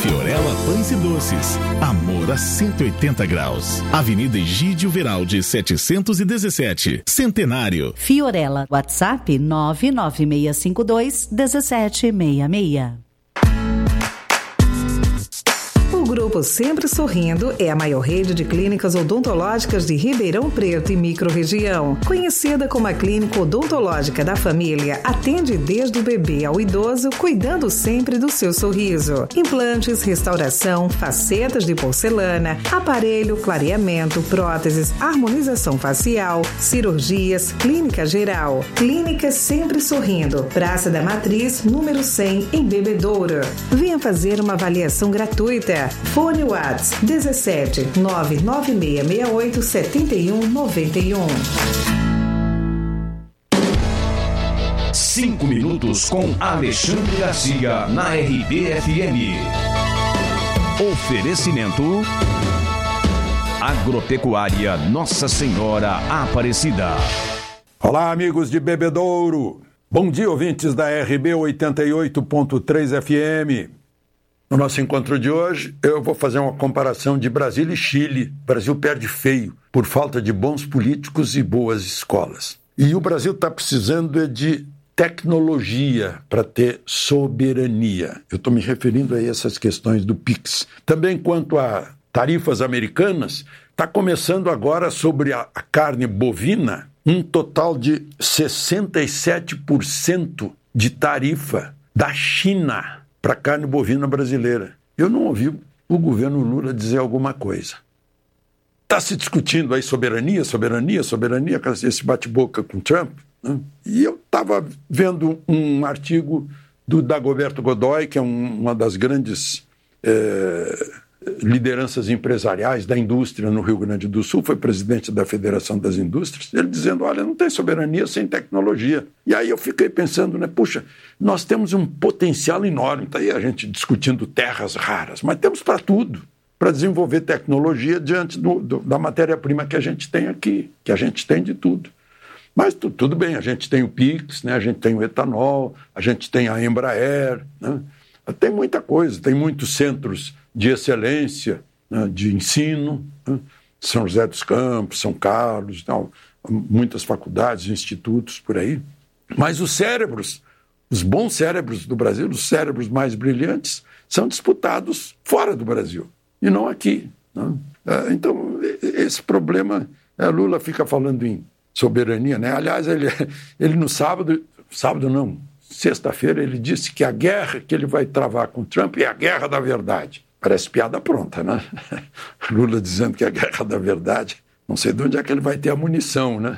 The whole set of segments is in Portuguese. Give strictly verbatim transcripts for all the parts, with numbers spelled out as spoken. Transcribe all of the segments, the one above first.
Fiorella Pães e Doces. Amor a cento e oitenta graus. Avenida Egídio Veraldi, setecentos e dezessete. Centenário. Fiorella. WhatsApp nove nove seis cinco dois um sete seis seis. O Grupo Sempre Sorrindo é a maior rede de clínicas odontológicas de Ribeirão Preto e microrregião. Conhecida como a Clínica Odontológica da Família, atende desde o bebê ao idoso, cuidando sempre do seu sorriso. Implantes, restauração, facetas de porcelana, aparelho, clareamento, próteses, harmonização facial, cirurgias, clínica geral. Clínica Sempre Sorrindo, Praça da Matriz, número cem, em Bebedouro. Venha fazer uma avaliação gratuita. Fone WhatsApp dezessete nove nove seis seis oito sete um nove um. Cinco minutos com Alexandre Garcia na R B F M. Oferecimento Agropecuária Nossa Senhora Aparecida. Olá, amigos de Bebedouro. Bom dia, ouvintes da R B oitenta e oito ponto três F M. No nosso encontro de hoje, eu vou fazer uma comparação de Brasil e Chile. O Brasil perde feio por falta de bons políticos e boas escolas. E o Brasil está precisando de tecnologia para ter soberania. Eu estou me referindo a essas questões do Pix. Também quanto a tarifas americanas, está começando agora sobre a, a carne bovina, um total de sessenta e sete por cento de tarifa da China para a carne bovina brasileira. Eu não ouvi o governo Lula dizer alguma coisa. Está se discutindo aí soberania, soberania, soberania, esse bate-boca com Trump, né? E eu estava vendo um artigo do Dagoberto Godoy, que é um, uma das grandes é, lideranças empresariais da indústria no Rio Grande do Sul, foi presidente da Federação das Indústrias, ele dizendo, olha, não tem soberania sem tecnologia. E aí eu fiquei pensando, né, puxa, nós temos um potencial enorme, está aí a gente discutindo terras raras, mas temos para tudo, para desenvolver tecnologia diante do, do, da matéria-prima que a gente tem aqui, que a gente tem de tudo. Mas tu, tudo bem, a gente tem o Pix, né, a gente tem o etanol, a gente tem a Embraer, né, tem muita coisa, tem muitos centros de excelência, né, de ensino, né, São José dos Campos, São Carlos, tal, muitas faculdades, institutos por aí. Mas os cérebros, os bons cérebros do Brasil, os cérebros mais brilhantes, são disputados fora do Brasil e não aqui, né? Então, esse problema, Lula fica falando em soberania, né? Aliás, ele, ele no sábado, sábado não, sexta-feira, ele disse que a guerra que ele vai travar com Trump é a guerra da verdade. Parece piada pronta, né? Lula dizendo que é a guerra da verdade. Não sei de onde é que ele vai ter a munição, né?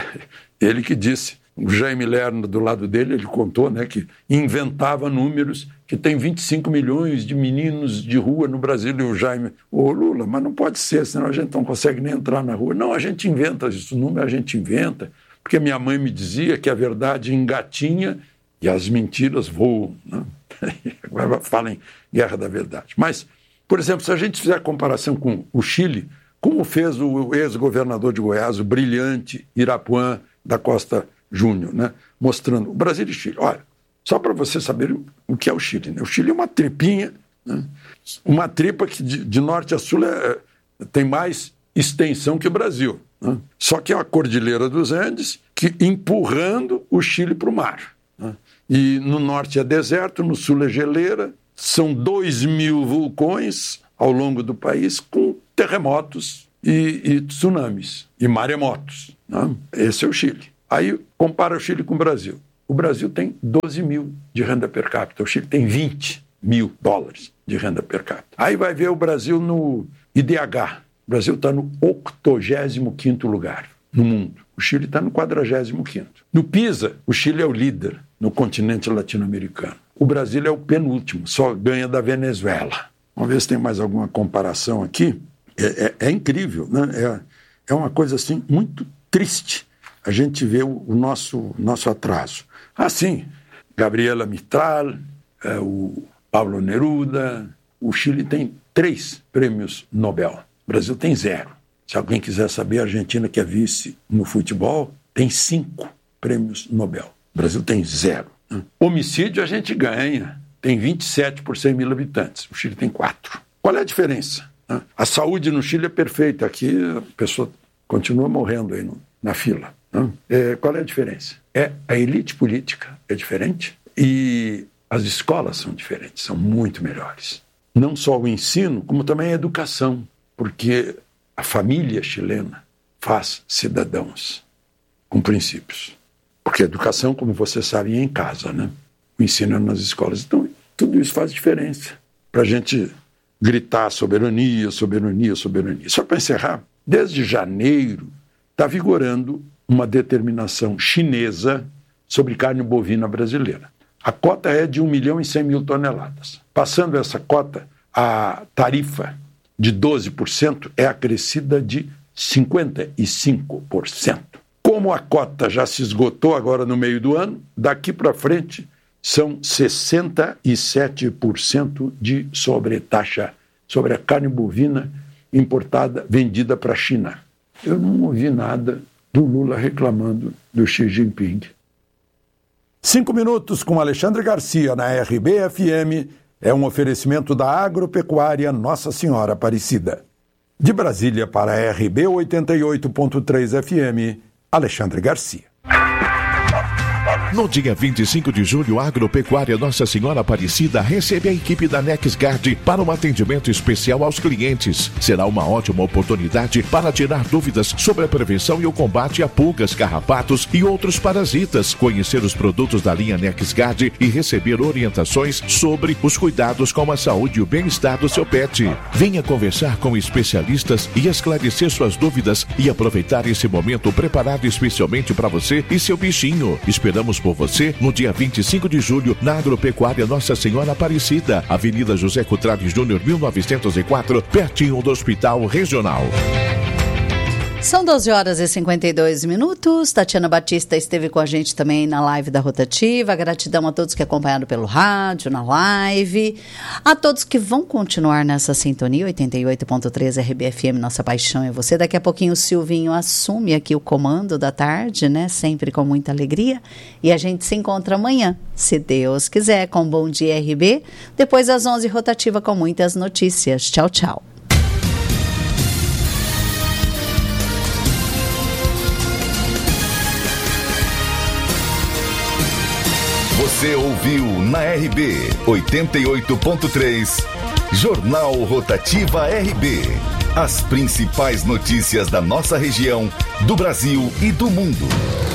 Ele que disse, o Jaime Lerner do lado dele, ele contou, né, que inventava números, que tem vinte e cinco milhões de meninos de rua no Brasil, e o Jaime, ô Lula, mas não pode ser, senão a gente não consegue nem entrar na rua. Não, a gente inventa isso, número a gente inventa, porque minha mãe me dizia que a verdade engatinha e as mentiras voam, né? Agora fala em guerra da verdade. Mas, por exemplo, se a gente fizer a comparação com o Chile, como fez o ex-governador de Goiás, o brilhante Irapuã da Costa Júnior, né? Mostrando o Brasil e Chile. Olha, só para você saber o que é o Chile, né? O Chile é uma tripinha, né? Uma tripa que de, de norte a sul é, tem mais extensão que o Brasil, né? Só que é a Cordilheira dos Andes que empurrando o Chile para o mar, né? E no norte é deserto, no sul é geleira, são dois mil vulcões ao longo do país com terremotos e, e tsunamis e maremotos, né? Esse é o Chile. Aí compara o Chile com o Brasil. O Brasil tem doze mil de renda per capita, o Chile tem vinte mil dólares de renda per capita. Aí vai ver o Brasil no I D H. O Brasil está no octogésimo quinto lugar no mundo. O Chile está no quadragésimo quinto. No PISA, o Chile é o líder no continente latino-americano. O Brasil é o penúltimo, só ganha da Venezuela. Vamos ver se tem mais alguma comparação aqui. É, é, é incrível, né? É, é uma coisa assim muito triste a gente vê o, o nosso, nosso atraso. Assim, Gabriela Mistral, é, o Pablo Neruda, o Chile tem três prêmios Nobel. O Brasil tem zero. Se alguém quiser saber, a Argentina, que é vice no futebol, tem cinco prêmios Nobel. O Brasil tem zero, né? Homicídio a gente ganha. tem vinte e sete por cem mil habitantes, o Chile tem quatro. Qual é a diferença? A saúde no Chile é perfeita, aqui a pessoa continua morrendo aí no, na fila. É, qual é a diferença? É, a elite política é diferente e as escolas são diferentes, são muito melhores. Não só o ensino, como também a educação, porque a família chilena faz cidadãos com princípios. Porque a educação, como você sabe, é em casa, né? O ensino é nas escolas. Então, tudo isso faz diferença para a gente gritar soberania, soberania, soberania. Só para encerrar, desde janeiro está vigorando uma determinação chinesa sobre carne bovina brasileira. A cota é de um milhão e cem mil toneladas. Passando essa cota, a tarifa de doze por cento é acrescida de cinquenta e cinco por cento. Como a cota já se esgotou agora no meio do ano, daqui para frente são sessenta e sete por cento de sobretaxa sobre a carne bovina importada, vendida para a China. Eu não ouvi nada do Lula reclamando do Xi Jinping. Cinco minutos com Alexandre Garcia na R B F M é um oferecimento da Agropecuária Nossa Senhora Aparecida. De Brasília para a R B oitenta e oito ponto três F M, Alexandre Garcia. No dia vinte e cinco de julho, a Agropecuária Nossa Senhora Aparecida recebe a equipe da NexGuard para um atendimento especial aos clientes. Será uma ótima oportunidade para tirar dúvidas sobre a prevenção e o combate a pulgas, carrapatos e outros parasitas, conhecer os produtos da linha NexGuard e receber orientações sobre os cuidados com a saúde e o bem-estar do seu pet. Venha conversar com especialistas e esclarecer suas dúvidas e aproveitar esse momento preparado especialmente para você e seu bichinho. Esperamos por você no dia vinte e cinco de julho na Agropecuária Nossa Senhora Aparecida, Avenida José Cutrale Júnior, mil novecentos e quatro, pertinho do Hospital Regional. São doze horas e cinquenta e dois minutos. Tatiana Batista esteve com a gente também na live da Rotativa. Gratidão a todos que acompanharam pelo rádio, na live. A todos que vão continuar nessa sintonia, oitenta e oito ponto três R B F M, nossa paixão é você. Daqui a pouquinho o Silvinho assume aqui o comando da tarde, né? Sempre com muita alegria. E a gente se encontra amanhã, se Deus quiser, com Bom Dia R B. Depois às onze, Rotativa com muitas notícias. Tchau, tchau. Você ouviu na R B oitenta e oito ponto três, Jornal Rotativa R B. As principais notícias da nossa região, do Brasil e do mundo.